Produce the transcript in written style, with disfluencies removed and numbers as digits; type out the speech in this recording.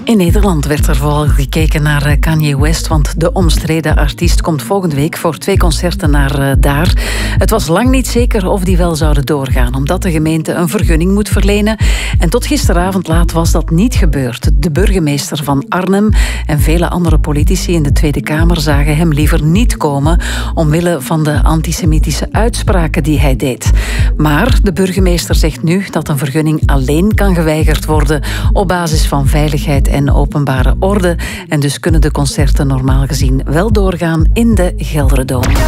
In Nederland werd er vooral gekeken naar Kanye West, want de omstreden artiest komt volgende week voor 2 concerten naar daar. Het was lang niet zeker of die wel zouden doorgaan, omdat de gemeente een vergunning moet verlenen. En tot gisteravond laat was dat niet gebeurd. De burgemeester van Arnhem en vele andere politici in de Tweede Kamer zagen hem liever niet komen, omwille van de antisemitische uitspraken die hij deed. Maar de burgemeester zegt nu dat een vergunning alleen kan geweigerd worden op basis van veiligheid en openbare orde. En dus kunnen de concerten normaal gezien wel doorgaan in de Gelderdoom.